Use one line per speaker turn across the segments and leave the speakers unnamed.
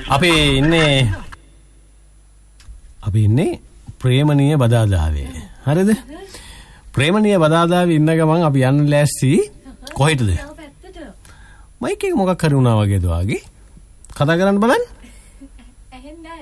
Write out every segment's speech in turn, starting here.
අපි ඉන්නේ ප්‍රේමණීය බදාදාවේ. හරිද? ප්‍රේමණීය බදාදාවේ ඉන්න ගමන් අපි යන්න ලෑස්ති කොහෙටද? මයික් එක මොකක් හරි වුණා වගේද වාගේ. කතා කරන්න බලන්න. ඇහෙන්නේ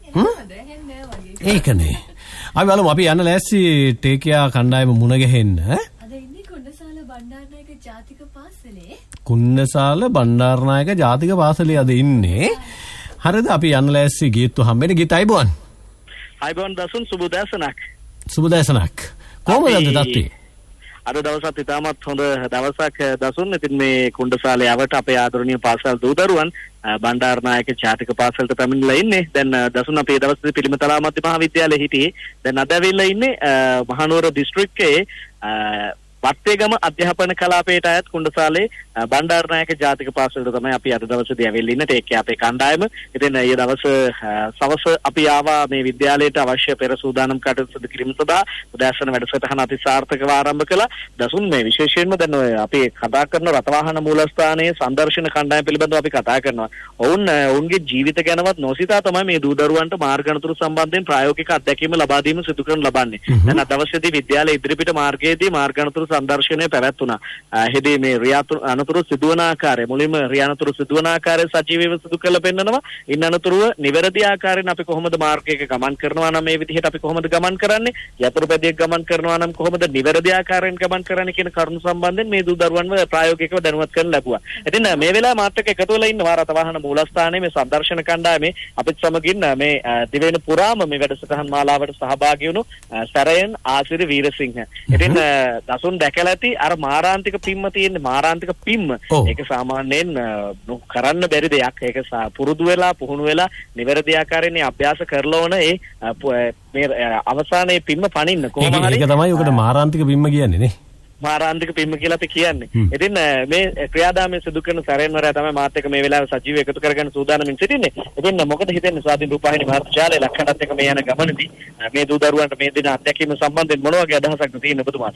නැහැ වගේ. ඒකනේ. අපි බලමු අපි යන්න ලෑස්ති ටේකියා කණ්ඩායම මුණ ගැහෙන්න.
අද ඉන්නේ කුණ්ඩසාල බණ්ඩාරනායක ජාතික පාසලේ.
කුණ්ඩසාල බණ්ඩාරනායක ජාතික පාසලේ අද ඉන්නේ. හරිද? අපි යන්න ලෑස්ති ගීතු හම්බෙන්නේ. ගීත අයබෝන්.
අයබෝන් දසුන් සුබ දැසනක්.
සුබ දැසනක්. කොහොමද අද තත්ත්වය?
අද දවසත් ඉතාමත් හොඳ දවසක් දසුන්. ඉතින් මේ කුණ්ඩසාලේ යවට අපේ ආදරණීය පාසල් දූදරුවන් බණ්ඩාරනායක ජාතික පාසලට පැමිණලා ඉන්නේ. දැන් දසුන් අපේ දවසේ පිළිමතලා මධ්‍ය මහාවිද්‍යාලයේ හිටියේ. දැන් අද ඇවිල්ලා ඉන්නේ මහනුවර දිස්ත්‍රික්කයේ වත්තේගම අධ්‍යාපන කලාපයට අයත් කුණ්ඩසාලේ බණ්ඩාරනායක ජාතික පාසලට තමයි අපි අද දවසේදී ඇවිල්ලා ඉන්නේ. ඒක අපේ කණ්ඩායම. ඉතින් ඊයේ දවස සවස අපි ආවා මේ විද්‍යාලයට අවශ්‍ය පෙර සූදානම් කටයුතු සිදු කිරීම සඳහා උදෑසන වැඩසටහන අති සාර්ථකව ආරම්භ කළා. දසුන් මේ විශේෂයෙන්ම දැන් අපි කතා කරන රථවාහන මූලස්ථානයේ සංදර්ශන කණ්ඩායම පිළිබඳව අපි කතා කරනවා. ඔවුන්ගේ ජීවිත ගැනවත් නොසිතා තමයි මේ දූදරුවන්ට මාර්ග අනතුරු සම්බන්ධයෙන් ප්‍රායෝගික අත්දැකීම ලබා දීම සිදු කරන ලබන්නේ. දැන් අද දවසේදී විද්‍යාලයේ ඉදිරිපිට මාර්ගයේදී මාර්ග අනතුරු සංදර්ශනය පැවැත්වුණා. එහිදී මේ අනතුරු සිදුවන ආකාරය මුලින්ම රියානතුරු සිදුවන ආකාරය සජීවීව සිදු කරලා පෙන්නනවා. ඉන් අනතුරුව නිවැරදි ආකාරයෙන් අපි කොහොමද මාර්ගයක ගමන් කරනවා නම් මේ විදිහට අපි කොහොමද ගමන් කරන්නේ? යතුරුපැදියක් ගමන් කරනවා නම් කොහොමද නිවැරදි ආකාරයෙන් ගමන් කරන්නේ කියන කරුණු සම්බන්ධයෙන් මේ දූදරුවන්ව ප්‍රායෝගිකව දැනුවත් කරන්න ලැබුවා. ඉතින් මේ වෙලාවේ මාත් එක්ක එකතු වෙලා ඉන්නවා රථවාහන මූලස්ථානයේ මේ සංදර්ශන කණ්ඩායමේ අපිත් සමගින් මේ දිවයින පුරාම මේ වැඩසටහන් මාලාවට සහභාගී වුණු සරයන් ආසිරි වීරසිංහ. ඉතින් දසුන් දැකලා ඇති අර මාරාන්තික පිම්ම තියෙන මාරාන්තික පිම්ම ඒක සාමාන්‍යයෙන් කරන්න බැරි දෙයක්. ඒක පුරුදු වෙලා පුහුණු වෙලා නිවැරදි ආකාරයෙන් අභ්‍යාස කරලා ඕන මේ අවසානයේ පිම්ම පනින්න කොහොම හරි ඒක
තමයි උකට මාරාන්තික පිම්ම කියන්නේ නේ.
මාරාන්තික පිම්ම කියලා අපි කියන්නේ. ඉතින් මේ ක්‍රියාදාමයේ සිදු කරන සරේන්වරයා තමයි මාත් එක්ක මේ වෙලාවේ සජීව එකතු කරගෙන සූදානම්ින් සිටින්නේ. ඉතින් මොකද හිතන්නේ ස්වාධීන රූපවාහිනී මහත්ජාලයේ ලක්ෂණත් එක්ක මේ යන ගමනේදී මේ දූදරුවන්ට මේ දින අත්දැකීම සම්බන්ධයෙන් මොන වගේ අදහසක්ද තියෙන්නේ ඔබතුමාට?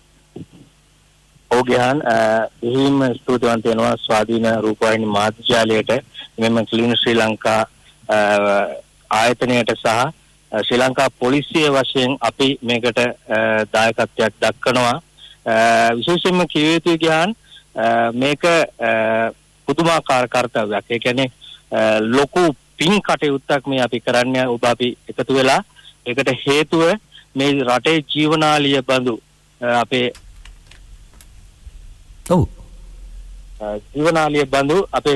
ඕගයන් එහිම ස්තුතිවන්ත වෙනවා ස්වාධීන රූපවාහිනී මාධ්‍යාලයට මෙම ක්ලීන් ශ්‍රී ලංකා ආයතනයට සහ ශ්‍රී ලංකා පොලිසිය වශයෙන් අපි මේකට දායකත්වයක් දක්වනවා. විශේෂයෙන්ම කිය යුතුයි ගියාන් මේක පුදුමාකාර කාර්යයක්. ඒ කියන්නේ ලොකු පින් කටයුත්තක් මේ අපි කරන්නේ ඔබ අපි එකතු වෙලා. ඒකට හේතුව මේ රටේ ජීවනාලිය බඳු අපේ ජීවනාලිය බඳු අපේ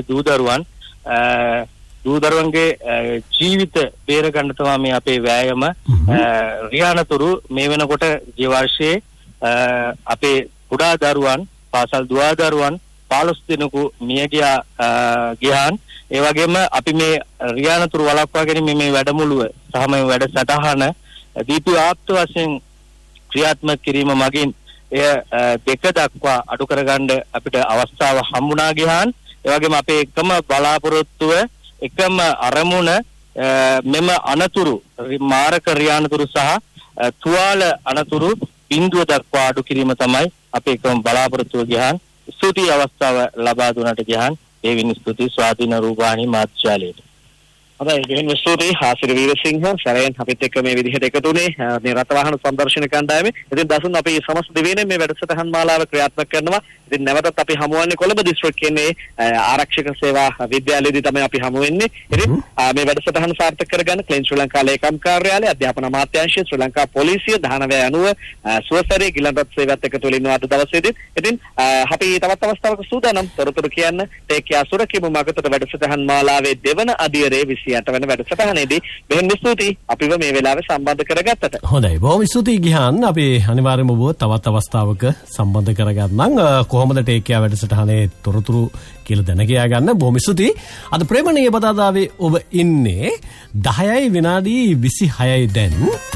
දූදරුවන්ගේ ජීවිත බේර ගන්න තමයි මේ අපේ වෑයම. රියානතුරු මේ වෙනකොට ජීවර්ෂයේ අපේ කුඩා දරුවන් පාසල් දුවා දරුවන් 15 දෙනෙකු මිය ගියාන්. ඒ වගේම අපි මේ රියානතුරු වළක්වා ගැනීම මේ වැඩමුළුව සහ මේ වැඩසටහන දීපු ආප්ත වශයෙන් ක්‍රියාත්මක කිරීම මගින් එය දෙක දක්වා අඩු කරගන්න අපිට අවස්ථාව හම්බුණා ගියාන්. ඒ වගේම අපේ එකම බලාපොරොත්තුව එකම අරමුණ මෙම අනතුරු මාරක රියානතුරු සහ තුවාල අනතුරු බිඳුව දක්වා අඩු කිරීම තමයි අපේ එකම බලාපොරොත්තුව ගියාන්. ස්තුති අවස්ථාව ලබා දුන්නට ගියාන් ඒ වෙන ස්තුති ස්වාධීන රූපවාහිනී මාධ්‍යාලයට.
හොඳයි ගෙහින් ස්තුතියි ආසිරි වීරසිංහ සරයන් අපිත් එක්ක මේ විදිහට එකතු වුණේ මේ රථවාහන සංදර්ශන කණ්ඩායමේ. ඉතින් දසුන් අපි සමස්ත දිවයිනේ මේ වැඩසටහන් මාලාව ක්‍රියාත්මක කරනවා. ඉතින් නැවතත් අපි හමු වන්නේ කොළඹ දිස්ත්‍රික්කයේ ආරක්ෂක සේවා විද්‍යාලයේදී තමයි අපි හමු වෙන්නේ. ඉතින් මේ වැඩසටහන සාර්ථක කරගන්න ක්ලීන් ශ්‍රී ලංකා ලේකම් කාර්යාලය, අධ්‍යාපන අමාත්‍යාංශය, ශ්‍රී ලංකා පොලිසිය, දහනවැය අනුව සුවසරේ ගිලන්රත් සේවයත් එකතු වෙලා අද දවසේදී. ඉතින් අපි තවත් අවස්ථාවක සූදානම් තොරතුරු කියන්න ටේකියා සුරකිමු මගතට වැඩසටහන් මාලාවේ දෙවන අදියරේ 28 වෙනි වැඩසටහනේදී බෙහෙන් ස්තුතියි අපිව මේ වෙලාවේ සම්බන්ධ කරගත්තට.
හොඳයි බොහොම ස්තුතියි ගිහන්. අපි අනිවාර්යයෙන්ම ඔබ තවත් අවස්ථාවක සම්බන්ධ කරගන්නම්. කොහොමද ටේකියා වැඩසටහනේ තොරතුරු කියලා දැන කියා ගන්න. බොහොම ස්තුතියි. අද ප්‍රේමණීය බදාදාවේ ඔබ ඉන්නේ 10යි විනාඩි 26යි දැන්.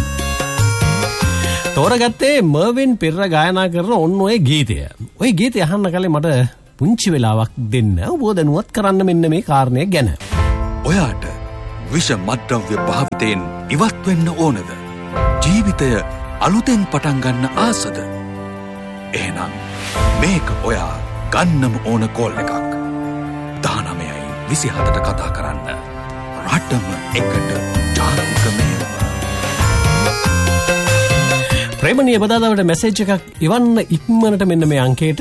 තෝරගත්තේ මර්වින් පෙරේරා ගායනා කරන ඔන්න ඔය ගීතය. ඔය ගීතය අහන්න කලින් මට පුංචි වෙලාවක් දෙන්න ඔබ දැනුවත් කරන්න මෙන්න මේ කාරණය ගැන.
ඔයාට විෂ මත්ද්‍රව්‍ය භාවිතයෙන් ඉවත් වෙන්න ඕනද? ජීවිතය අලුතෙන් පටන් ගන්න ආසද? එහෙනම් මේක ඔයා ගන්නම ඕන කෝල් එකක්. 19යි 27ට කතා කරන්න. රටම එකට ජාතික මෙහෙයුම.
ප්‍රේමණීය බදාදාවට මැසේජ් එකක් ඉවන්න ඉක්මනට මෙන්න මේ අංකයට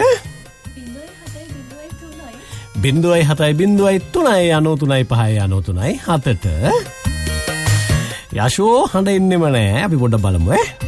0.703.93.593.7ට යශෝ හඬ එන්නෙම නෑ අපි පොඩ්ඩක් බලමු